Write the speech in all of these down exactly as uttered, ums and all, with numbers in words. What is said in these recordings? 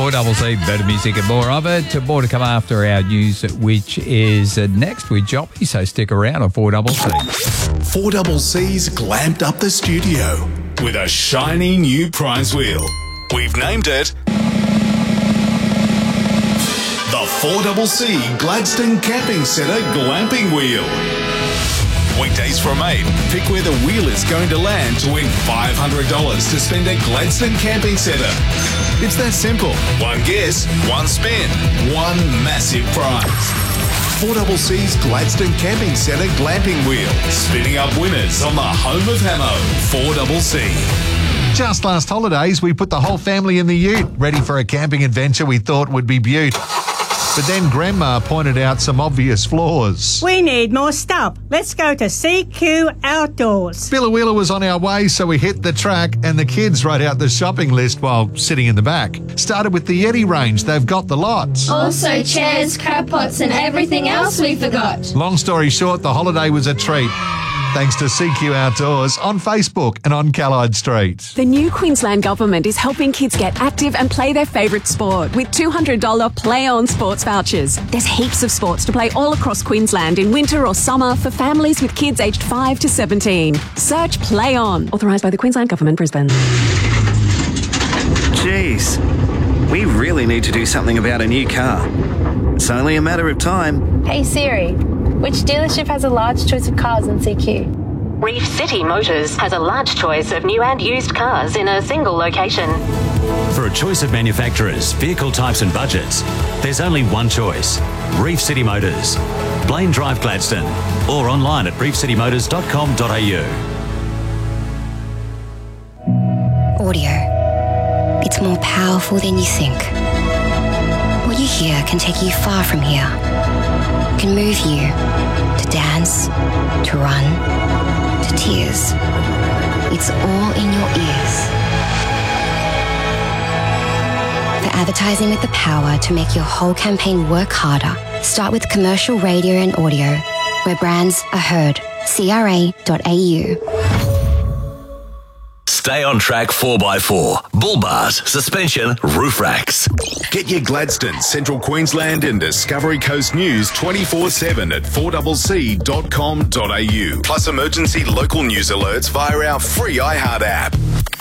four C, better music and more of it. More to come after our news, which is next with Joppy, so stick around on four C. four C's glamped up the studio with a shiny new prize wheel. We've named it the four C Gladstone Camping Centre Glamping Wheel. Weekdays from eight, pick where the wheel is going to land to win five hundred dollars to spend at Gladstone Camping Centre. It's that simple. One guess, one spin, one massive prize. four C's Gladstone Camping Centre Glamping Wheel, spinning up winners on the home of Hamo, four C. Just last holidays, we put the whole family in the ute, ready for a camping adventure we thought would be beaut. But then Grandma pointed out some obvious flaws. We need more stuff. Let's go to C Q Outdoors. Billawheeler was on our way, so we hit the track and the kids wrote out the shopping list while sitting in the back. Started with the Yeti range. They've got the lots. Also chairs, crab pots and everything else we forgot. Long story short, the holiday was a treat. Thanks to C Q Outdoors on Facebook and on Callide Street. The new Queensland Government is helping kids get active and play their favourite sport with two hundred dollars Play On sports vouchers. There's heaps of sports to play all across Queensland in winter or summer for families with kids aged five to seventeen. Search Play On. Authorised by the Queensland Government, Brisbane. Jeez, we really need to do something about a new car. It's only a matter of time. Hey Siri, which dealership has a large choice of cars in C Q? Reef City Motors has a large choice of new and used cars in a single location. For a choice of manufacturers, vehicle types and budgets, there's only one choice. Reef City Motors. Blaine Drive, Gladstone. Or online at reef city motors dot com dot a u. Audio. It's more powerful than you think. What you hear can take you far from here. Can move you to dance, to run, to tears. It's all in your ears. For advertising with the power to make your whole campaign work harder, start with commercial radio and audio, where brands are heard. C R A dot A U. Stay on track four by four, bull bars, suspension, roof racks. Get your Gladstone, Central Queensland and Discovery Coast news twenty-four seven at four C C dot com dot a u. Plus emergency local news alerts via our free iHeart app.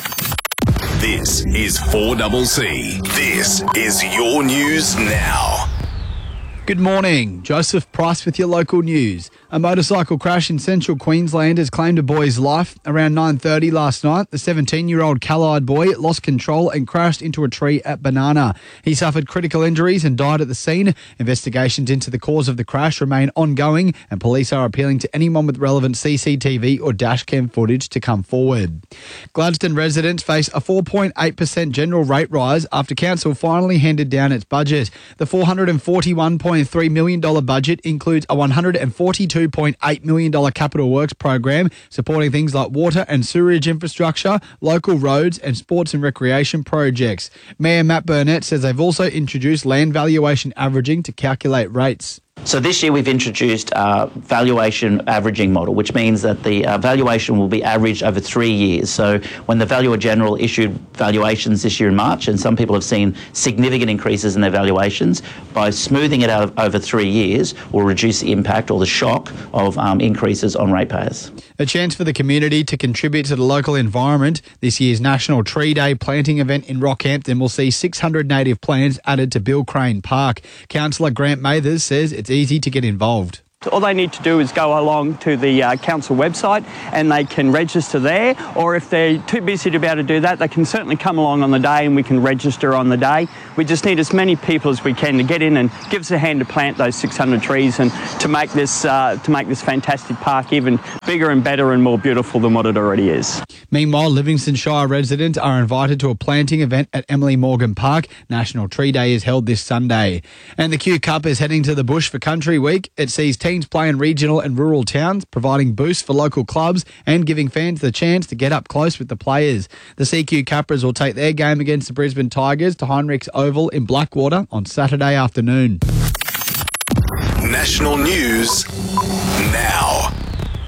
This is four C C. This is your news now. Good morning. Joseph Price with your local news. A motorcycle crash in central Queensland has claimed a boy's life. Around nine thirty last night, the seventeen-year-old Callide boy lost control and crashed into a tree at Banana. He suffered critical injuries and died at the scene. Investigations into the cause of the crash remain ongoing, and police are appealing to anyone with relevant C C T V or dashcam footage to come forward. Gladstone residents face a four point eight percent general rate rise after council finally handed down its budget. The four hundred forty-one point three million dollars budget includes a one hundred forty-two point eight million dollars capital works program supporting things like water and sewerage infrastructure, local roads and sports and recreation projects. Mayor Matt Burnett says they've also introduced land valuation averaging to calculate rates. So this year we've introduced a valuation averaging model, which means that the uh, valuation will be averaged over three years. So when the Valuer General issued valuations this year in March, and some people have seen significant increases in their valuations, by smoothing it out over three years will reduce the impact or the shock of um, increases on ratepayers. A chance for the community to contribute to the local environment. This year's National Tree Day planting event in Rockhampton will see six hundred native plants added to Bill Crane Park. Councillor Grant Mathers says it's easy to get involved. All they need to do is go along to the uh, council website and they can register there, or if they're too busy to be able to do that, they can certainly come along on the day and we can register on the day. We just need as many people as we can to get in and give us a hand to plant those six hundred trees and to make this uh, to make this fantastic park even bigger and better and more beautiful than what it already is. Meanwhile, Livingston Shire residents are invited to a planting event at Emily Morgan Park. National Tree Day is held this Sunday. And the Q Cup is heading to the bush for Country Week. It sees teams play in regional and rural towns, providing boosts for local clubs and giving fans the chance to get up close with the players. The C Q Capras will take their game against the Brisbane Tigers to Heinrichs Oval in Blackwater on Saturday afternoon. National news now.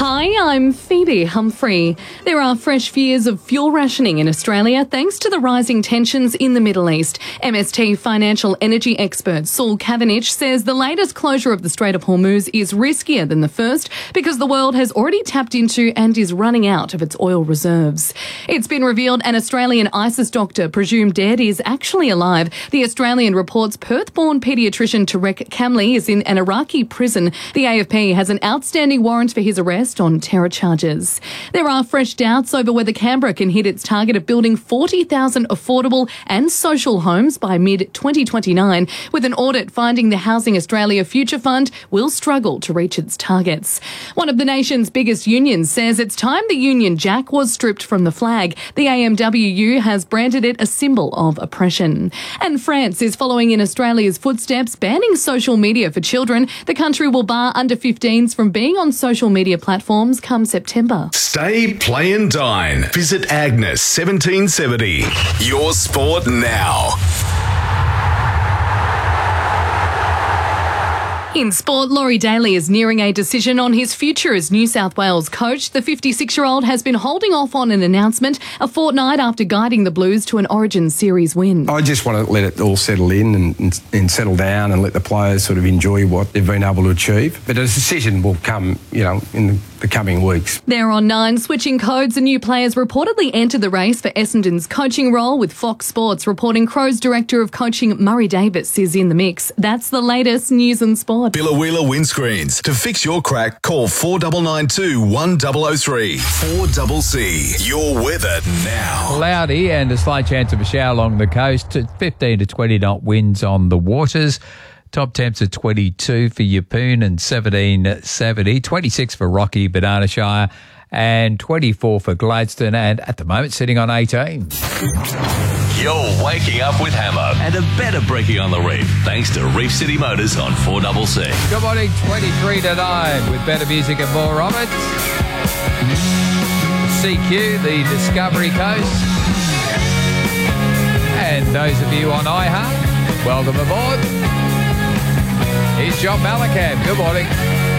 Hi, I'm Phoebe Humphrey. There are fresh fears of fuel rationing in Australia thanks to the rising tensions in the Middle East. M S T financial energy expert Saul Cavendish says the latest closure of the Strait of Hormuz is riskier than the first because the world has already tapped into and is running out of its oil reserves. It's been revealed an Australian ISIS doctor presumed dead is actually alive. The Australian reports Perth-born paediatrician Tarek Kamli is in an Iraqi prison. The A F P has an outstanding warrant for his arrest on terror charges. There are fresh doubts over whether Canberra can hit its target of building forty thousand affordable and social homes by mid twenty twenty-nine, with an audit finding the Housing Australia Future Fund will struggle to reach its targets. One of the nation's biggest unions says it's time the Union Jack was stripped from the flag. The A M W U has branded it a symbol of oppression. And France is following in Australia's footsteps, banning social media for children. The country will bar under fifteens from being on social media platforms come September. Stay, play and dine. Visit Agnes seventeen seventy. Your sport now. In sport, Laurie Daly is nearing a decision on his future as New South Wales coach. The fifty-six-year-old has been holding off on an announcement a fortnight after guiding the Blues to an Origin Series win. I just want to let it all settle in and, and, and settle down and let the players sort of enjoy what they've been able to achieve. But a decision will come, you know, in the, the coming weeks. They're on nine, switching codes. The new players reportedly entered the race for Essendon's coaching role, with Fox Sports reporting Crows director of coaching Murray Davis is in the mix. That's the latest news and sport. Billawheeler Windscreens. To fix your crack, call four nine nine two, one zero zero three. four C C. Your weather now. Cloudy and a slight chance of a shower along the coast. fifteen to twenty knot winds on the waters. Top temps at twenty-two for Yeppoon and seventeen seventy. twenty-six for Rocky, Banana Shire, and twenty-four for Gladstone, and at the moment sitting on eighteen. You're waking up with Hammer and a better breaking on the reef thanks to Reef City Motors on four C C. Good morning, twenty-three to nine with better music and more of it. C Q, the Discovery Coast. And those of you on iHeart, welcome aboard. Here's John Malacham. Good morning.